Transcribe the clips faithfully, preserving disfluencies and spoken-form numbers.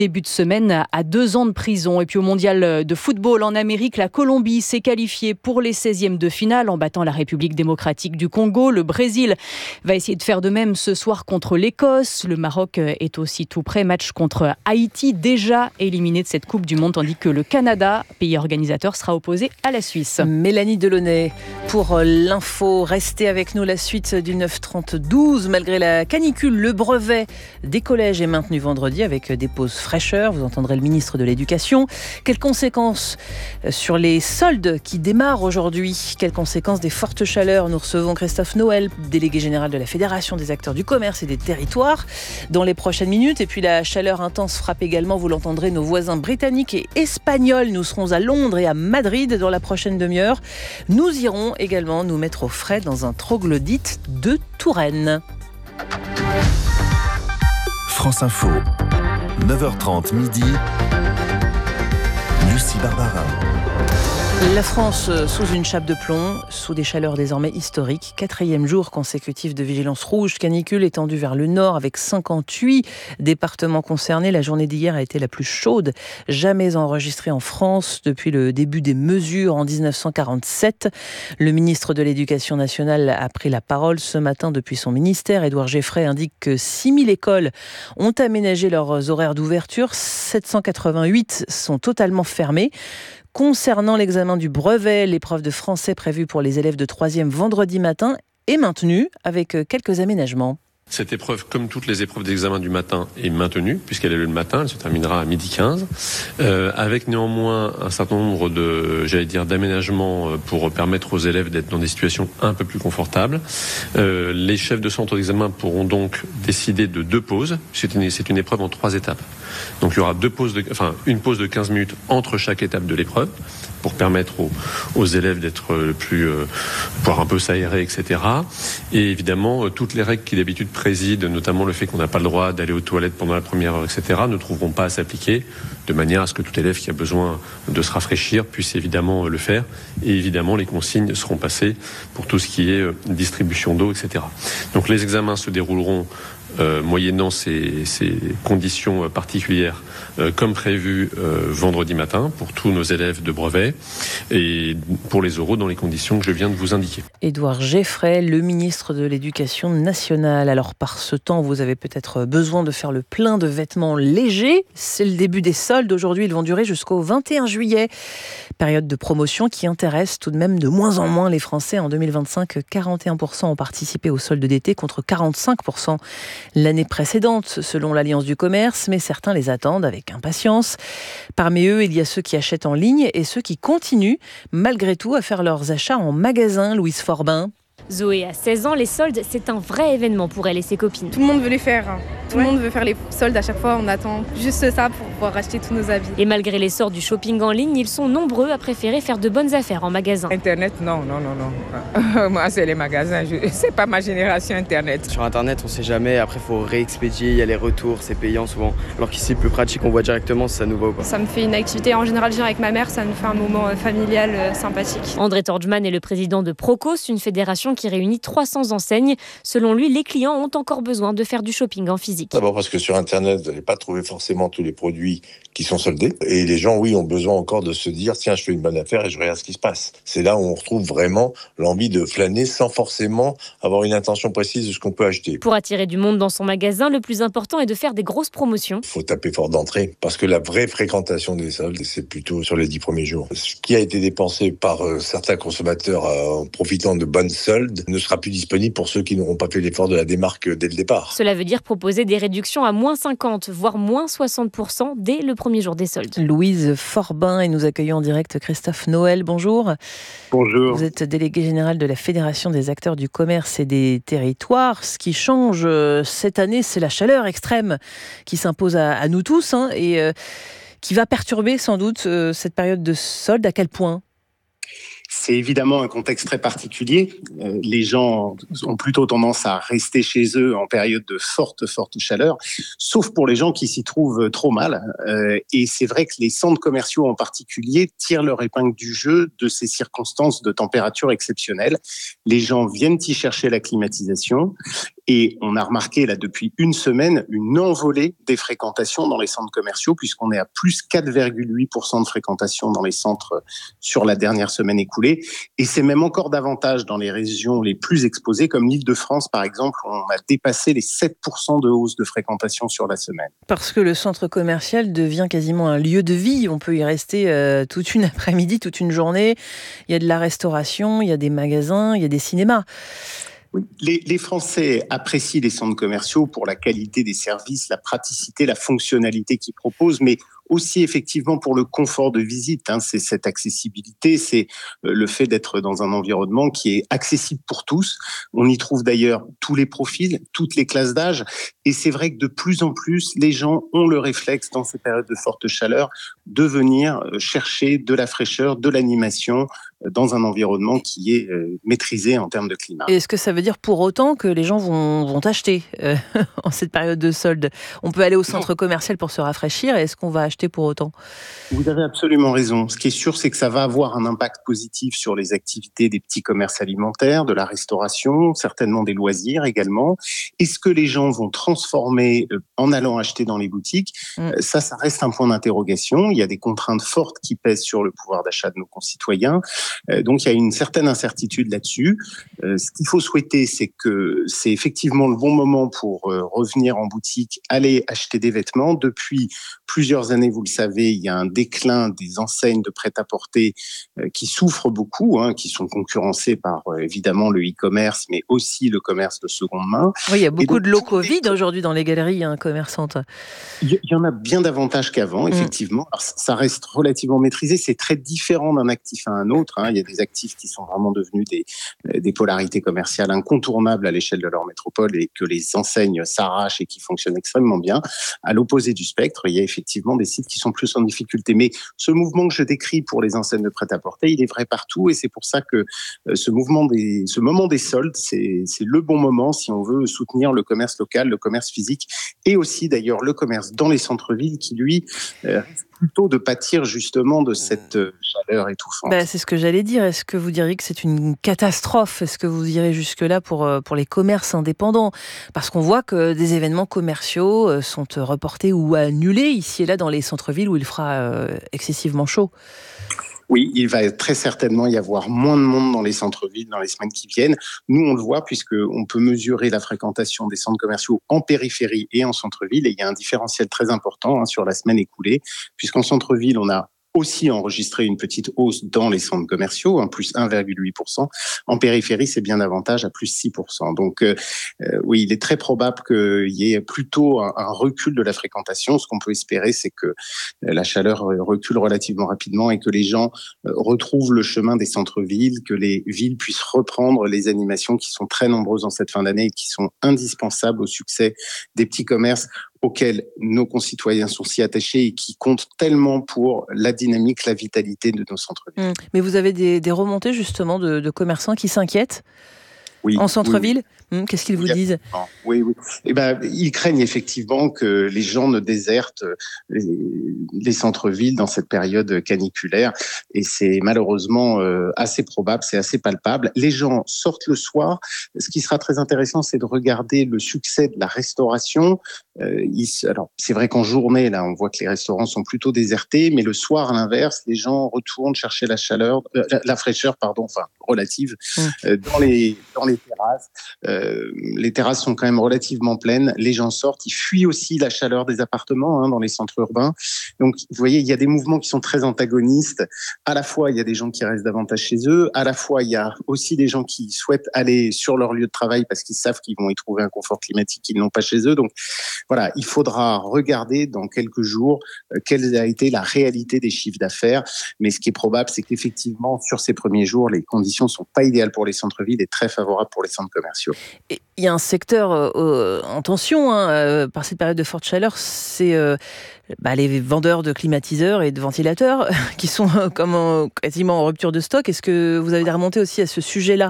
Début de semaine à deux ans de prison. Et puis au mondial de football en Amérique, la Colombie s'est qualifiée pour les seizièmes de finale en battant la République démocratique du Congo. Le Brésil va essayer de faire de même ce soir contre l'Écosse. Le Maroc est aussi tout prêt. Match contre Haïti, déjà éliminé de cette Coupe du Monde, tandis que le Canada, pays organisateur, sera opposé à la Suisse. Mélanie Delaunay pour l'info. Restez avec nous, la suite du neuf trente douze. Malgré la canicule, le brevet des collèges est maintenu vendredi avec des pauses fraîcheur. Vous entendrez le ministre de l'Éducation. Quelles conséquences sur les soldes qui démarrent aujourd'hui? Quelles conséquences des fortes chaleurs? Nous recevons Christophe Noël, délégué général de la Fédération des acteurs du commerce et des territoires, dans les prochaines minutes. Et puis la chaleur intense frappe également, vous l'entendrez, nos voisins britanniques et espagnols. Nous serons à Londres et à Madrid dans la prochaine demi-heure. Nous irons également nous mettre au frais dans un troglodyte de Touraine. France Info. neuf heures trente midi, Lucie Barbarin. La France sous une chape de plomb, sous des chaleurs désormais historiques. Quatrième jour consécutif de vigilance rouge, canicule étendue vers le nord avec cinquante-huit départements concernés. La journée d'hier a été la plus chaude jamais enregistrée en France depuis le début des mesures en dix-neuf cent quarante-sept. Le ministre de l'Éducation nationale a pris la parole ce matin depuis son ministère. Édouard Geffray indique que six mille écoles ont aménagé leurs horaires d'ouverture. sept cent quatre-vingt-huit sont totalement fermées. Concernant l'examen du brevet, l'épreuve de français prévue pour les élèves de troisième vendredi matin est maintenue avec quelques aménagements. Cette épreuve, comme toutes les épreuves d'examen du matin, est maintenue, puisqu'elle est le matin, elle se terminera à midi quinze, euh, avec néanmoins un certain nombre de, j'allais dire, d'aménagements pour permettre aux élèves d'être dans des situations un peu plus confortables. Euh, les chefs de centre d'examen pourront donc décider de deux pauses. C'est une, c'est une épreuve en trois étapes. Donc il y aura deux pauses de, enfin, une pause de quinze minutes entre chaque étape de l'épreuve, pour permettre aux, aux élèves d'être le plus, euh, pouvoir un peu s'aérer, et cetera. Et évidemment, euh, toutes les règles qui d'habitude président, notamment le fait qu'on n'a pas le droit d'aller aux toilettes pendant la première heure, et cetera, ne trouveront pas à s'appliquer, de manière à ce que tout élève qui a besoin de se rafraîchir puisse évidemment le faire. Et évidemment, les consignes seront passées pour tout ce qui est euh, distribution d'eau, et cetera. Donc les examens se dérouleront Euh, moyennant ces, ces conditions particulières euh, comme prévu euh, vendredi matin pour tous nos élèves de brevet et pour les oraux dans les conditions que je viens de vous indiquer. Édouard Geffray, le ministre de l'Éducation nationale. Alors par ce temps, vous avez peut-être besoin de faire le plein de vêtements légers. C'est le début des soldes. Aujourd'hui, ils vont durer jusqu'au vingt et un juillet. Période de promotion qui intéresse tout de même de moins en moins les Français. En deux mille vingt-cinq, quarante et un pour cent ont participé aux soldes d'été contre quarante-cinq pour cent l'année précédente, selon l'Alliance du commerce, mais certains les attendent avec impatience. Parmi eux, il y a ceux qui achètent en ligne et ceux qui continuent, malgré tout, à faire leurs achats en magasin. Louise Forbin. Zoé a seize ans, les soldes, c'est un vrai événement pour elle et ses copines. Tout le monde veut les faire. Tout ouais. le monde veut faire les soldes à chaque fois. On attend juste ça pour pouvoir acheter tous nos habits. Et malgré l'essor du shopping en ligne, ils sont nombreux à préférer faire de bonnes affaires en magasin. Internet, non, non, non, non. Moi, c'est les magasins. Je... C'est pas ma génération Internet. Sur Internet, on sait jamais. Après, il faut réexpédier. Il y a les retours. C'est payant souvent. Alors qu'ici, plus pratique, on voit directement si ça nous va ou pas. Ça me fait une activité. En général, je viens avec ma mère. Ça me fait un moment familial euh, sympathique. André Torgman est le président de Procos, une fédération qui réunit trois cents enseignes. Selon lui, les clients ont encore besoin de faire du shopping en physique. D'abord parce que sur Internet, vous n'allez pas trouver forcément tous les produits qui sont soldés. Et les gens, oui, ont besoin encore de se dire, tiens, je fais une bonne affaire et je regarde ce qui se passe. C'est là où on retrouve vraiment l'envie de flâner sans forcément avoir une intention précise de ce qu'on peut acheter. Pour attirer du monde dans son magasin, le plus important est de faire des grosses promotions. Il faut taper fort d'entrée parce que la vraie fréquentation des soldes, c'est plutôt sur les dix premiers jours. Ce qui a été dépensé par euh, certains consommateurs euh, en profitant de bonnes soldes ne sera plus disponible pour ceux qui n'auront pas fait l'effort de la démarque dès le départ. Cela veut dire proposer des réductions à moins cinquante, voire moins soixante pour cent dès le premier jour des soldes. Louise Forbin, et nous accueillons en direct Christophe Noël. Bonjour. Bonjour. Vous êtes délégué général de la Fédération des acteurs du commerce et des territoires. Ce qui change cette année, c'est la chaleur extrême qui s'impose à, à nous tous hein, et euh, qui va perturber sans doute euh, cette période de soldes. À quel point ? C'est évidemment un contexte très particulier. Euh, les gens ont plutôt tendance à rester chez eux en période de forte, forte chaleur, sauf pour les gens qui s'y trouvent trop mal. Euh, et c'est vrai que les centres commerciaux en particulier tirent leur épingle du jeu de ces circonstances de température exceptionnelles. Les gens viennent y chercher la climatisation Et on a remarqué là depuis une semaine une envolée des fréquentations dans les centres commerciaux, puisqu'on est à plus quatre virgule huit pour cent de fréquentation dans les centres sur la dernière semaine écoulée. Et c'est même encore davantage dans les régions les plus exposées, comme l'Île-de-France par exemple, où on a dépassé les sept pour cent de hausse de fréquentation sur la semaine. Parce que le centre commercial devient quasiment un lieu de vie. On peut y rester euh, toute une après-midi, toute une journée. Il y a de la restauration, il y a des magasins, il y a des cinémas. Oui. Les, les Français apprécient les centres commerciaux pour la qualité des services, la praticité, la fonctionnalité qu'ils proposent, mais aussi effectivement pour le confort de visite. Hein. C'est cette accessibilité, c'est le fait d'être dans un environnement qui est accessible pour tous. On y trouve d'ailleurs tous les profils, toutes les classes d'âge. Et c'est vrai que de plus en plus, les gens ont le réflexe dans ces périodes de forte chaleur de venir chercher de la fraîcheur, de l'animation dans un environnement qui est maîtrisé en termes de climat. Et est-ce que ça veut dire pour autant que les gens vont, vont acheter euh, en cette période de solde ? On peut aller au centre commercial pour se rafraîchir, et est-ce qu'on va acheter pour autant ? Vous avez absolument raison. Ce qui est sûr, c'est que ça va avoir un impact positif sur les activités des petits commerces alimentaires, de la restauration, certainement des loisirs également. Est-ce que les gens vont transformer en allant acheter dans les boutiques ? mmh. Ça, ça reste un point d'interrogation. Il y a des contraintes fortes qui pèsent sur le pouvoir d'achat de nos concitoyens. Donc, il y a une certaine incertitude là-dessus. Ce qu'il faut souhaiter, c'est que c'est effectivement le bon moment pour revenir en boutique, aller acheter des vêtements. Depuis plusieurs années, vous le savez, il y a un déclin des enseignes de prêt-à-porter qui souffrent beaucoup, hein, qui sont concurrencées par évidemment le e-commerce, mais aussi le commerce de seconde main. Oui, il y a beaucoup donc, de locaux vides aujourd'hui dans les galeries hein, commerçantes. Il y en a bien davantage qu'avant, effectivement. Alors, ça reste relativement maîtrisé. C'est très différent d'un actif à un autre. Hein. Il y a des actifs qui sont vraiment devenus des, des polarités commerciales incontournables à l'échelle de leur métropole et que les enseignes s'arrachent et qui fonctionnent extrêmement bien. À l'opposé du spectre, il y a effectivement des sites qui sont plus en difficulté. Mais ce mouvement que je décris pour les enseignes de prêt-à-porter, il est vrai partout et c'est pour ça que ce mouvement des, ce moment des soldes, c'est, c'est le bon moment si on veut soutenir le commerce local, le commerce physique et aussi d'ailleurs le commerce dans les centres-villes qui, lui, euh, risque plutôt de pâtir justement de cette chaleur étouffante. Ben, c'est ce que j'allais dire. Est-ce que vous diriez que c'est une catastrophe ? Est-ce que vous irez jusque-là pour, pour les commerces indépendants ? Parce qu'on voit que des événements commerciaux sont reportés ou annulés ici et là dans les centres-villes où il fera euh, excessivement chaud. Oui, il va très certainement y avoir moins de monde dans les centres-villes dans les semaines qui viennent. Nous, on le voit puisqu'on peut mesurer la fréquentation des centres commerciaux en périphérie et en centre-ville. Et il y a un différentiel très important hein, sur la semaine écoulée, puisqu'en centre-ville, on a aussi enregistré une petite hausse dans les centres commerciaux, un plus un virgule huit pour cent. En périphérie, c'est bien davantage à plus six pour cent. Donc euh, oui, il est très probable qu'il y ait plutôt un, un recul de la fréquentation. Ce qu'on peut espérer, c'est que la chaleur recule relativement rapidement et que les gens retrouvent le chemin des centres-villes, que les villes puissent reprendre les animations qui sont très nombreuses en cette fin d'année et qui sont indispensables au succès des petits commerces auxquels nos concitoyens sont si attachés et qui comptent tellement pour la dynamique, la vitalité de nos centres-villes. Mmh. Mais vous avez des, des remontées justement de, de commerçants qui s'inquiètent oui, en centre-ville oui, oui. Mmh, qu'est-ce qu'ils vous oui, disent ? Oui, oui. Eh ben, ils craignent effectivement que les gens ne désertent les, les centres-villes dans cette période caniculaire. Et c'est malheureusement euh, assez probable, c'est assez palpable. Les gens sortent le soir. Ce qui sera très intéressant, c'est de regarder le succès de la restauration. Euh, ils, alors, c'est vrai qu'en journée, là, on voit que les restaurants sont plutôt désertés, mais le soir, à l'inverse, les gens retournent chercher la chaleur, euh, la, la fraîcheur, pardon, enfin relative, mmh. euh, dans les dans les terrasses. Euh, les terrasses sont quand même relativement pleines. Les gens sortent, ils fuient aussi la chaleur des appartements hein, dans les centres urbains. Donc, vous voyez, il y a des mouvements qui sont très antagonistes. À la fois, il y a des gens qui restent davantage chez eux. À la fois, il y a aussi des gens qui souhaitent aller sur leur lieu de travail parce qu'ils savent qu'ils vont y trouver un confort climatique qu'ils n'ont pas chez eux. Donc, voilà, il faudra regarder dans quelques jours euh, quelle a été la réalité des chiffres d'affaires. Mais ce qui est probable, c'est qu'effectivement, sur ces premiers jours, les conditions ne sont pas idéales pour les centres-villes et très favorables pour les centres commerciaux. Et il y a un secteur euh, en tension hein, euh, par cette période de forte chaleur, c'est euh, bah, les vendeurs de climatiseurs et de ventilateurs qui sont euh, comme en, quasiment en rupture de stock. Est-ce que vous avez des remontées aussi à ce sujet-là ?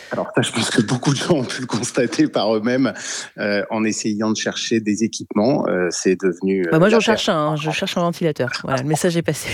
Alors ça, je pense que beaucoup de gens ont pu le constater par eux-mêmes euh, en essayant de chercher des équipements. Euh, c'est devenu... Euh, bah moi, j'en cherche un, hein, je cherche un ventilateur. Voilà, le message est passé.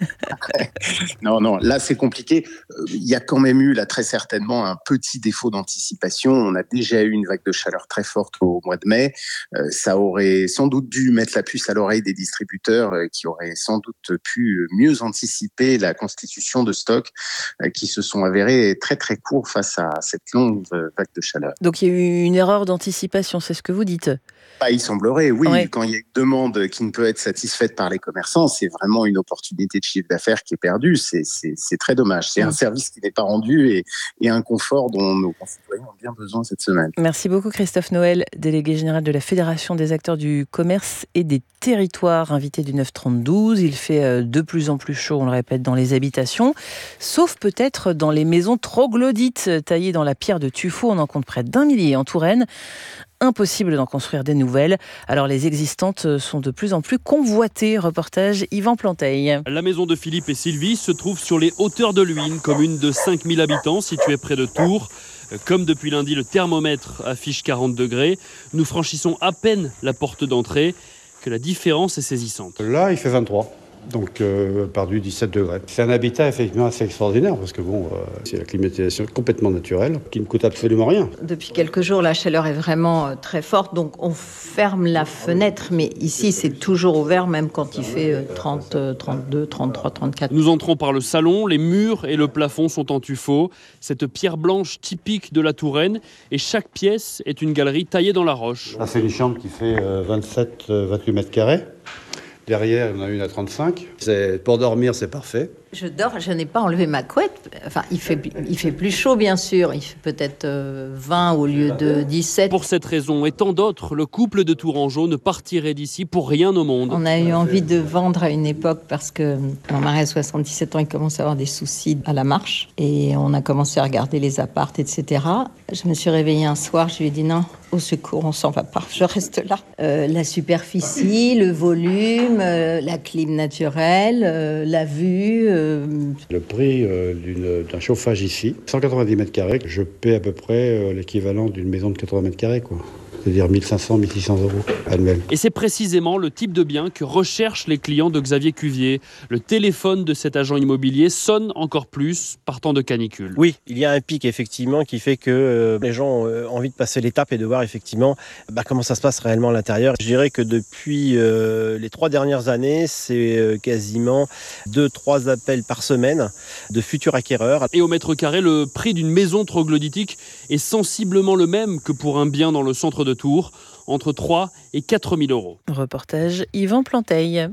non, non, là, c'est compliqué. Il y a quand même eu, là, très certainement, un petit défaut d'anticipation. On a déjà eu une vague de chaleur très forte au mois de mai. Euh, ça aurait sans doute dû mettre la puce à l'oreille des distributeurs euh, qui auraient sans doute pu mieux anticiper la constitution de stocks euh, qui se sont avérés très, très courts face à cette longue vague de chaleur. Donc il y a eu une erreur d'anticipation, c'est ce que vous dites ? Bah, il semblerait, oui. Ouais. Quand il y a une demande qui ne peut être satisfaite par les commerçants, c'est vraiment une opportunité de chiffre d'affaires qui est perdue. C'est, c'est, c'est très dommage. C'est mmh. un service qui n'est pas rendu et, et un confort dont nos concitoyens ont bien besoin cette semaine. Merci beaucoup Christophe Noël, délégué général de la Fédération des acteurs du commerce et des territoires, invité du neuf trente-douze. Il fait de plus en plus chaud, on le répète, dans les habitations, sauf peut-être dans les maisons troglodytes taillées dans la pierre de tuffeau. On en compte près d'un millier en Touraine. Impossible d'en construire des nouvelles. Alors les existantes sont de plus en plus convoitées. Reportage Yvan Planteil. La maison de Philippe et Sylvie se trouve sur les hauteurs de Luynes, commune de cinq mille habitants située près de Tours. Comme depuis lundi, le thermomètre affiche quarante degrés. Nous franchissons à peine la porte d'entrée, que la différence est saisissante. Là, il fait vingt-trois. Donc, euh, perdu dix-sept degrés. C'est un habitat effectivement assez extraordinaire parce que bon, euh, c'est la climatisation complètement naturelle qui ne coûte absolument rien. Depuis quelques jours, la chaleur est vraiment euh, très forte, donc on ferme la fenêtre, mais ici c'est toujours ouvert, même quand il fait euh, trente, trente-deux, trente-trois, trente-quatre. Nous entrons par le salon, les murs et le plafond sont en tuffeau. Cette pierre blanche typique de la Touraine, et chaque pièce est une galerie taillée dans la roche. Là, c'est une chambre qui fait euh, vingt-sept à vingt-huit mètres carrés. Derrière, on a une à trente-cinq. C'est, pour dormir, c'est parfait. Je dors, je n'ai pas enlevé ma couette. Enfin, il fait, il fait plus chaud, bien sûr. Il fait peut-être euh, vingt au lieu de dix-sept. Pour cette raison et tant d'autres, le couple de Tourangeau ne partirait d'ici pour rien au monde. On a eu envie de vendre à une époque parce que mon mari a soixante-dix-sept ans, il commence à avoir des soucis à la marche. Et on a commencé à regarder les apparts, et cetera. Je me suis réveillée un soir, je lui ai dit non, au secours, on s'en va pas, je reste là. Euh, la superficie, le volume, euh, la clim naturelle, euh, la vue... Euh, Le prix euh, d'une, d'un chauffage ici, cent quatre-vingt-dix mètres carrés, je paie à peu près euh, l'équivalent d'une maison de quatre-vingts mètres carrés, quoi. C'est-à-dire mille cinq cents à mille six cents euros annuels. Et c'est précisément le type de bien que recherchent les clients de Xavier Cuvier. Le téléphone de cet agent immobilier sonne encore plus par temps de canicule. Oui, il y a un pic effectivement qui fait que euh, les gens ont euh, envie de passer l'étape et de voir effectivement bah, comment ça se passe réellement à l'intérieur. Je dirais que depuis euh, les trois dernières années, c'est euh, quasiment deux trois appels par semaine de futurs acquéreurs. Et au mètre carré, le prix d'une maison troglodytique est sensiblement le même que pour un bien dans le centre de Tours, entre trois et quatre mille euros. Reportage Yvan Planteil.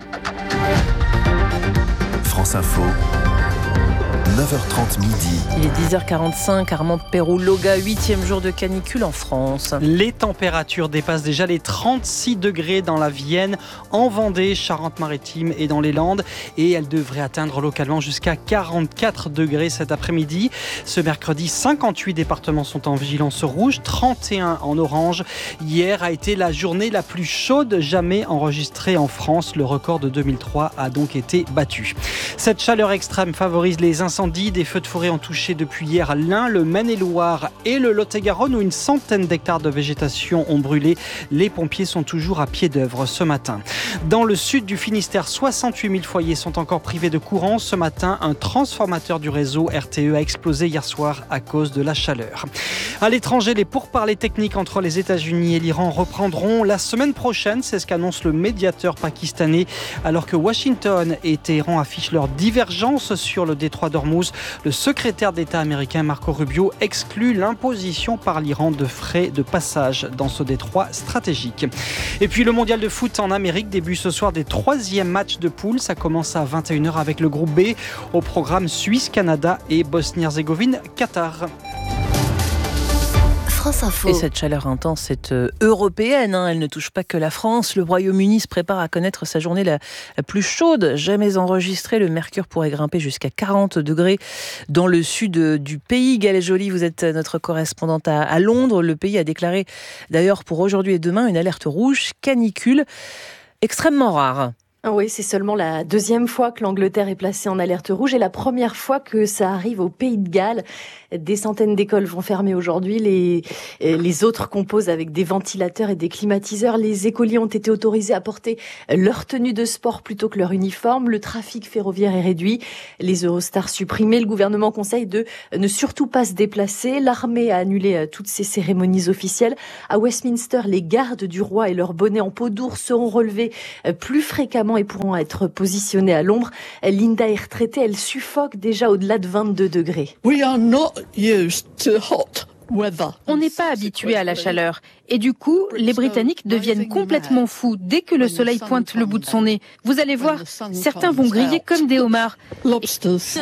France Info. neuf heures trente midi. Il est dix heures quarante-cinq, Armand Perroux-Loga, huitième jour de canicule en France. Les températures dépassent déjà les trente-six degrés dans la Vienne, en Vendée, Charente-Maritime et dans les Landes. Et elles devraient atteindre localement jusqu'à quarante-quatre degrés cet après-midi. Ce mercredi, cinquante-huit départements sont en vigilance rouge, trente et un en orange. Hier a été la journée la plus chaude jamais enregistrée en France. Le record de deux mille trois a donc été battu. Cette chaleur extrême favorise les incendies. Des feux de forêt ont touché depuis hier l'Ain, le Maine-et-Loire et le Lot-et-Garonne où une centaine d'hectares de végétation ont brûlé. Les pompiers sont toujours à pied d'œuvre ce matin. Dans le sud du Finistère, soixante-huit mille foyers sont encore privés de courant. Ce matin, un transformateur du réseau R T E a explosé hier soir à cause de la chaleur. À l'étranger, les pourparlers techniques entre les États-Unis et l'Iran reprendront la semaine prochaine. C'est ce qu'annonce le médiateur pakistanais. Alors que Washington et Téhéran affichent leur divergence sur le détroit d'Ormuz, le secrétaire d'État américain Marco Rubio exclut l'imposition par l'Iran de frais de passage dans ce détroit stratégique. Et puis le mondial de foot en Amérique débute ce soir des troisièmes matchs de poule. Ça commence à vingt et une heures avec le groupe B. Au programme Suisse, Canada et Bosnie-Herzégovine, Qatar. Et cette chaleur intense est euh, européenne, hein. Elle ne touche pas que la France. Le Royaume-Uni se prépare à connaître sa journée la, la plus chaude jamais enregistrée. Le mercure pourrait grimper jusqu'à quarante degrés dans le sud du pays. Gaëlle Joly, vous êtes notre correspondante à, à Londres. Le pays a déclaré d'ailleurs pour aujourd'hui et demain une alerte rouge canicule extrêmement rare. Oui, c'est seulement la deuxième fois que l'Angleterre est placée en alerte rouge et la première fois que ça arrive au Pays de Galles. Des centaines d'écoles vont fermer aujourd'hui. Les, les autres composent avec des ventilateurs et des climatiseurs. Les écoliers ont été autorisés à porter leur tenue de sport plutôt que leur uniforme. Le trafic ferroviaire est réduit. Les Eurostars supprimés. Le gouvernement conseille de ne surtout pas se déplacer. L'armée a annulé toutes ses cérémonies officielles. À Westminster, les gardes du roi et leurs bonnets en peau d'ours seront relevés plus fréquemment et pourront être positionnés à l'ombre. Linda est retraitée, elle suffoque déjà au-delà de vingt-deux degrés. We are not used to hot weather. On n'est pas habitué à la chaleur. Et du coup, les Britanniques deviennent complètement fous dès que le soleil pointe le bout de son nez. Vous allez voir, certains vont griller comme des homards. Lobsters.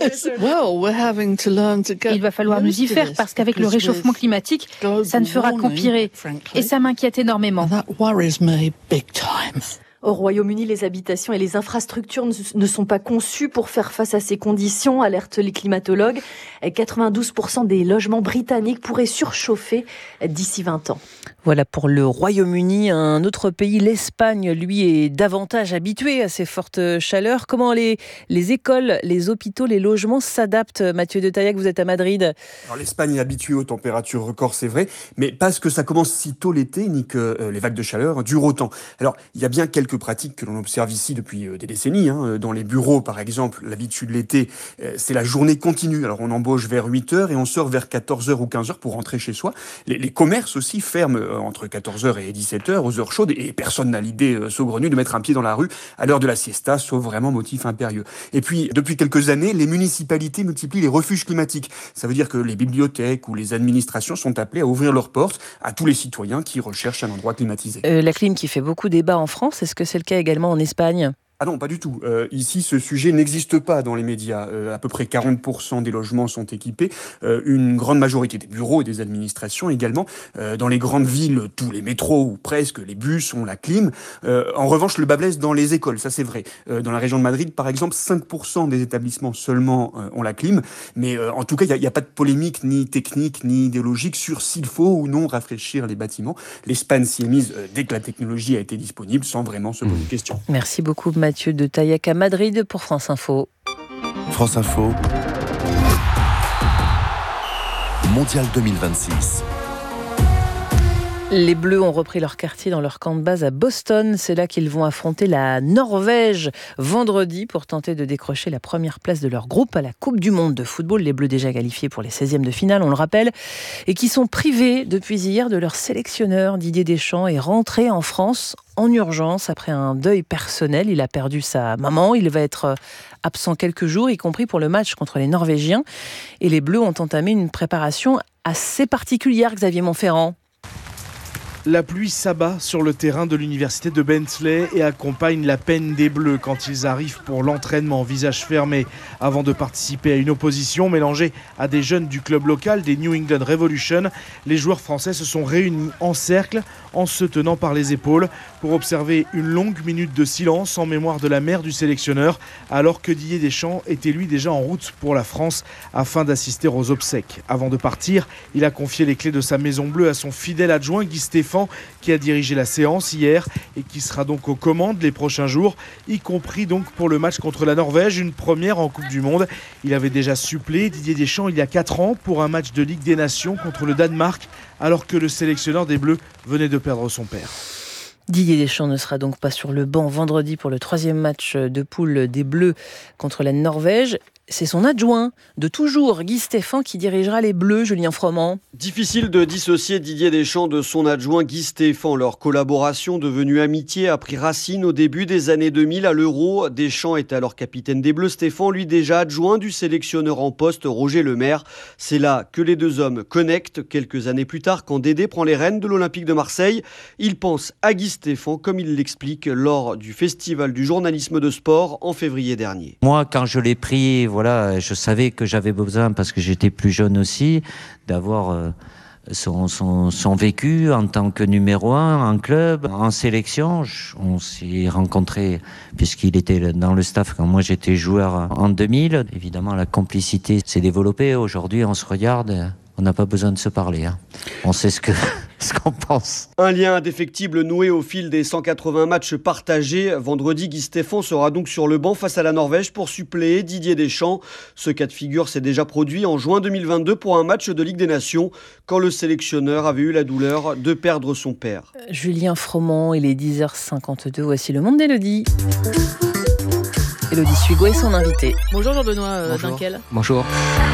Well, we're having to learn to get Il va falloir nous y faire parce qu'avec le réchauffement climatique, ça ne fera qu'empirer. Et ça m'inquiète énormément. That worries me big time. Au Royaume-Uni, les habitations et les infrastructures ne sont pas conçues pour faire face à ces conditions, alertent les climatologues. quatre-vingt-douze pour cent des logements britanniques pourraient surchauffer d'ici vingt ans. Voilà pour le Royaume-Uni. Un autre pays, l'Espagne, lui, est davantage habitué à ces fortes chaleurs. Comment les, les écoles, les hôpitaux, les logements s'adaptent? Mathieu de Taillac, vous êtes à Madrid. Alors, l'Espagne est habituée aux températures records, c'est vrai, mais pas parce que ça commence si tôt l'été, ni que euh, les vagues de chaleur durent autant. Alors, il y a bien quelques pratiques que l'on observe ici depuis euh, des décennies. Hein. Dans les bureaux, par exemple, l'habitude l'été, euh, c'est la journée continue. Alors, on embauche vers huit heures et on sort vers quatorze heures ou quinze heures pour rentrer chez soi. Les, les commerces aussi ferment euh, entre quatorze heures et dix-sept heures aux heures chaudes et personne n'a l'idée euh, saugrenue de mettre un pied dans la rue à l'heure de la siesta, sauf vraiment motif impérieux. Et puis, depuis quelques années, les municipalités multiplient les refuges climatiques. Ça veut dire que les bibliothèques ou les administrations sont appelées à ouvrir leurs portes à tous les citoyens qui recherchent un endroit climatisé. Euh, la clim qui fait beaucoup débat en France, est-ce que c'est le cas également en Espagne ? Ah non, pas du tout. Euh, ici, ce sujet n'existe pas dans les médias. Euh, à peu près quarante pour cent des logements sont équipés. Euh, une grande majorité des bureaux et des administrations également. Euh, dans les grandes villes, tous les métros ou presque, les bus ont la clim. Euh, en revanche, le bas blesse dans les écoles, ça c'est vrai. Euh, dans la région de Madrid, par exemple, cinq pour cent des établissements seulement euh, ont la clim. Mais euh, en tout cas, il n'y a, a pas de polémique ni technique ni idéologique sur s'il faut ou non rafraîchir les bâtiments. L'Espagne s'y est mise euh, dès que la technologie a été disponible, sans vraiment se poser de questions. Merci beaucoup, Mathieu. Mathieu de Taillac à Madrid pour France Info. France Info. Mondial deux mille vingt-six. Les Bleus ont repris leur quartier dans leur camp de base à Boston. C'est là qu'ils vont affronter la Norvège vendredi pour tenter de décrocher la première place de leur groupe à la Coupe du Monde de football. Les Bleus déjà qualifiés pour les seizièmes de finale, on le rappelle, et qui sont privés depuis hier de leur sélectionneur. Didier Deschamps est rentré en France en urgence après un deuil personnel. Il a perdu sa maman. Il va être absent quelques jours, y compris pour le match contre les Norvégiens. Et les Bleus ont entamé une préparation assez particulière, Xavier Montferrand. La pluie s'abat sur le terrain de l'université de Bentley et accompagne la peine des Bleus quand ils arrivent pour l'entraînement visage fermé. Avant de participer à une opposition mélangée à des jeunes du club local des New England Revolution, les joueurs français se sont réunis en cercle en se tenant par les épaules pour observer une longue minute de silence en mémoire de la mère du sélectionneur, alors que Didier Deschamps était lui déjà en route pour la France afin d'assister aux obsèques. Avant de partir, il a confié les clés de sa maison bleue à son fidèle adjoint Guy Stéphane, qui a dirigé la séance hier et qui sera donc aux commandes les prochains jours, y compris donc pour le match contre la Norvège, une première en Coupe du Monde. Il avait déjà suppléé Didier Deschamps il y a quatre ans pour un match de Ligue des Nations contre le Danemark, alors que le sélectionneur des Bleus venait de perdre son père. Didier Deschamps ne sera donc pas sur le banc vendredi pour le troisième match de poule des Bleus contre la Norvège. C'est son adjoint de toujours, Guy Stéphane, qui dirigera les Bleus, Julien Froment. Difficile de dissocier Didier Deschamps de son adjoint Guy Stéphane. Leur collaboration, devenue amitié, a pris racine au début des années deux mille à l'Euro. Deschamps était alors capitaine des Bleus. Stéphane, lui, déjà adjoint du sélectionneur en poste, Roger Lemaire. C'est là que les deux hommes connectent. Quelques années plus tard, quand Dédé prend les rênes de l'Olympique de Marseille, il pense à Guy Stéphane, comme il l'explique lors du Festival du journalisme de sport en février dernier. Moi, quand je l'ai pris, voilà, Voilà, je savais que j'avais besoin, parce que j'étais plus jeune aussi, d'avoir euh, son, son, son vécu en tant que numéro un en club, en sélection. On s'est rencontrés puisqu'il était dans le staff quand moi j'étais joueur en deux mille. Évidemment, la complicité s'est développée. Aujourd'hui, on se regarde, on n'a pas besoin de se parler. Hein. On sait ce que... ce qu'on pense. Un lien indéfectible noué au fil des cent quatre-vingts matchs partagés. Vendredi, Guy Stéphane sera donc sur le banc face à la Norvège pour suppléer Didier Deschamps. Ce cas de figure s'est déjà produit en juin deux mille vingt-deux pour un match de Ligue des Nations, quand le sélectionneur avait eu la douleur de perdre son père. Julien Froment, il est dix heures cinquante-deux, voici le monde d'Élodie. Élodie Suigo est son invité. Bonjour Jean-Benoît euh, Bonjour. Dunkel. Bonjour.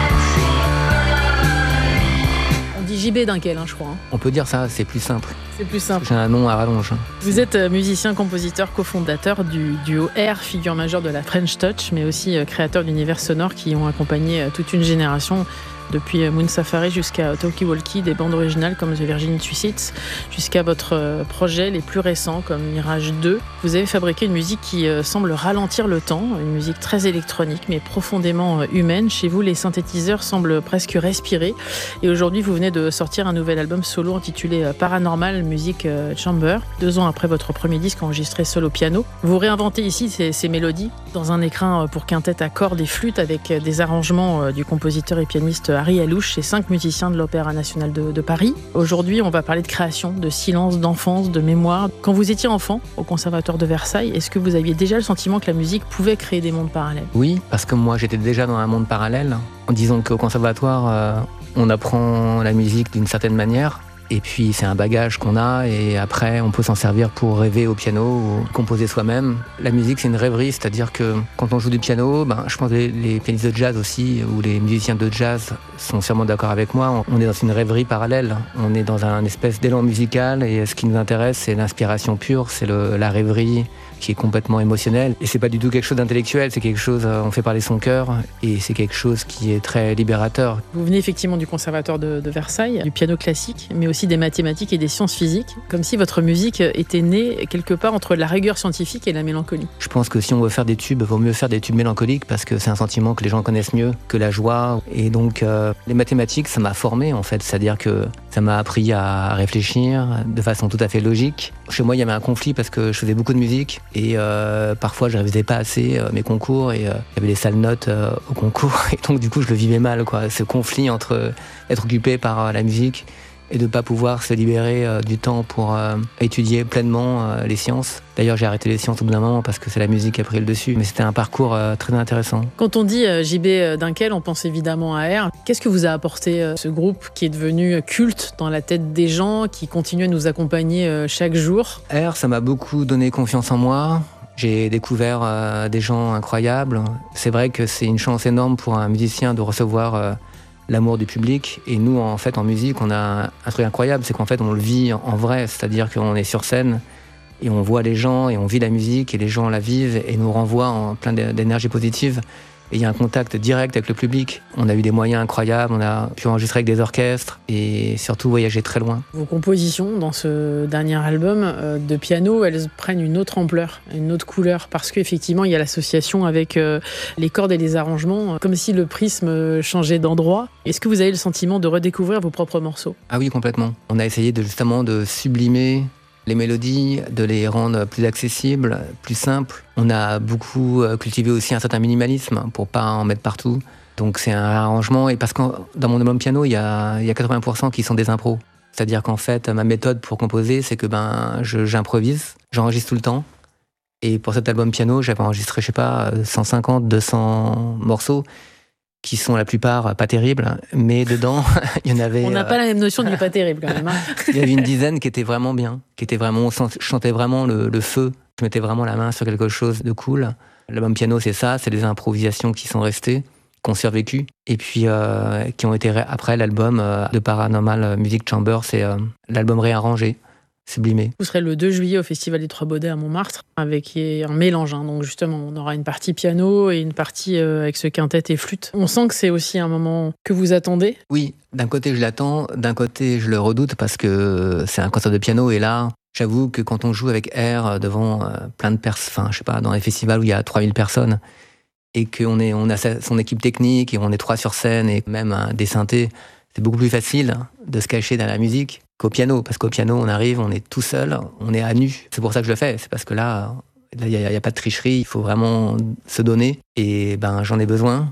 On dit J B Dunkel, hein, je crois. Hein. On peut dire ça, c'est plus simple. C'est plus simple. J'ai un nom à rallonge. Vous êtes musicien, compositeur, cofondateur du duo R, figure majeure de la French Touch, mais aussi créateur d'univers sonores qui ont accompagné toute une génération. Depuis Moon Safari jusqu'à Talkie Walkie, des bandes originales comme The Virgin Suicides, jusqu'à votre projet les plus récents comme Mirage deux. Vous avez fabriqué une musique qui semble ralentir le temps, une musique très électronique mais profondément humaine. Chez vous, les synthétiseurs semblent presque respirer. Et aujourd'hui, vous venez de sortir un nouvel album solo intitulé Paranormal Music Chamber. Deux ans après votre premier disque enregistré seul au piano, vous réinventez ici ces, ces mélodies dans un écrin pour quintette à cordes et flûte avec des arrangements du compositeur et pianiste Harry Alouche et cinq musiciens de l'Opéra National de, de Paris. Aujourd'hui, on va parler de création, de silence, d'enfance, de mémoire. Quand vous étiez enfant au Conservatoire de Versailles, est-ce que vous aviez déjà le sentiment que la musique pouvait créer des mondes parallèles ? Oui, parce que moi j'étais déjà dans un monde parallèle. En disant qu'au Conservatoire, euh, on apprend la musique d'une certaine manière. Et puis c'est un bagage qu'on a et après on peut s'en servir pour rêver au piano ou composer soi-même. La musique c'est une rêverie, c'est-à-dire que quand on joue du piano, ben, je pense que les, les pianistes de jazz aussi ou les musiciens de jazz sont sûrement d'accord avec moi, on est dans une rêverie parallèle, on est dans un espèce d'élan musical et ce qui nous intéresse c'est l'inspiration pure, c'est le, la rêverie qui est complètement émotionnelle et c'est pas du tout quelque chose d'intellectuel, c'est quelque chose, on fait parler son cœur et c'est quelque chose qui est très libérateur. Vous venez effectivement du Conservatoire de, de Versailles, du piano classique, mais aussi des mathématiques et des sciences physiques, comme si votre musique était née quelque part entre la rigueur scientifique et la mélancolie. Je pense que si on veut faire des tubes, il vaut mieux faire des tubes mélancoliques parce que c'est un sentiment que les gens connaissent mieux que la joie. Et donc euh, les mathématiques, ça m'a formé en fait, c'est-à-dire que ça m'a appris à réfléchir de façon tout à fait logique. Chez moi, il y avait un conflit parce que je faisais beaucoup de musique et euh, parfois je révisais pas assez euh, mes concours et euh, il y avait des sales notes euh, au concours et donc du coup je le vivais mal, quoi, ce conflit entre être occupé par euh, la musique et de ne pas pouvoir se libérer euh, du temps pour euh, étudier pleinement euh, les sciences. D'ailleurs, j'ai arrêté les sciences au bout d'un moment parce que c'est la musique qui a pris le dessus. Mais c'était un parcours euh, très intéressant. Quand on dit euh, J B Dunkel, on pense évidemment à R. Qu'est-ce que vous a apporté euh, ce groupe qui est devenu culte dans la tête des gens, qui continue à nous accompagner euh, chaque jour ? R, ça m'a beaucoup donné confiance en moi. J'ai découvert euh, des gens incroyables. C'est vrai que c'est une chance énorme pour un musicien de recevoir euh, l'amour du public. Et nous, en fait, en musique, on a un truc incroyable, c'est qu'en fait, on le vit en vrai. C'est-à-dire qu'on est sur scène et on voit les gens et on vit la musique et les gens la vivent et nous renvoient en plein d'énergie positive. Et il y a un contact direct avec le public. On a eu des moyens incroyables, on a pu enregistrer avec des orchestres et surtout voyager très loin. Vos compositions dans ce dernier album euh, de piano, elles prennent une autre ampleur, une autre couleur, parce qu'effectivement, il y a l'association avec euh, les cordes et les arrangements, comme si le prisme changeait d'endroit. Est-ce que vous avez le sentiment de redécouvrir vos propres morceaux ? Ah oui, complètement. On a essayé de, justement de sublimer les mélodies, de les rendre plus accessibles, plus simples. On a beaucoup cultivé aussi un certain minimalisme pour pas en mettre partout. Donc c'est un arrangement, et parce que dans mon album piano, il y a, il y a quatre-vingts pour cent qui sont des impros. C'est-à-dire qu'en fait, ma méthode pour composer, c'est que ben, je, j'improvise, j'enregistre tout le temps. Et pour cet album piano, j'avais enregistré, je sais pas, cent cinquante, deux cents morceaux, qui sont la plupart pas terribles, mais dedans, il y en avait... On n'a euh... pas la même notion du pas terrible, quand même. Hein. Il y avait une dizaine qui étaient vraiment bien, qui étaient vraiment... On chantait vraiment le, le feu. Je mettais vraiment la main sur quelque chose de cool. L'album piano, c'est ça, c'est des improvisations qui sont restées, qui ont survécu, et puis euh, qui ont été... Ré... Après, l'album euh, de Paranormal Music Chamber, c'est euh, l'album réarrangé, sublimé. Vous serez le deux juillet au Festival des Trois Baudets à Montmartre, avec un mélange. Hein. Donc justement, on aura une partie piano et une partie euh, avec ce quintet et flûte. On sent que c'est aussi un moment que vous attendez. Oui, d'un côté je l'attends, d'un côté je le redoute parce que c'est un concert de piano et là, j'avoue que quand on joue avec R devant euh, plein de personnes, enfin je sais pas, dans les festivals où il y a trois mille personnes et qu'on est, on a son équipe technique et on est trois sur scène et même hein, des synthés, c'est beaucoup plus facile de se cacher dans la musique qu'au piano, parce qu'au piano, on arrive, on est tout seul, on est à nu. C'est pour ça que je le fais, c'est parce que là, il n'y a, a pas de tricherie, il faut vraiment se donner. Et ben, j'en ai besoin,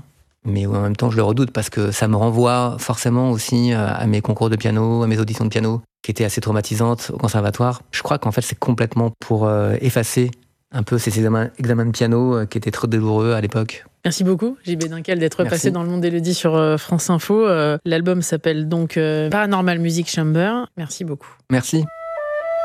mais en même temps je le redoute parce que ça me renvoie forcément aussi à mes concours de piano, à mes auditions de piano qui étaient assez traumatisantes au conservatoire. Je crois qu'en fait c'est complètement pour effacer un peu ces examens, examens de piano qui étaient trop douloureux à l'époque. Merci beaucoup, J B Dinkel, d'être Merci. passé dans le monde d'Élodie sur France Info. L'album s'appelle donc Paranormal Music Chamber. Merci beaucoup. Merci.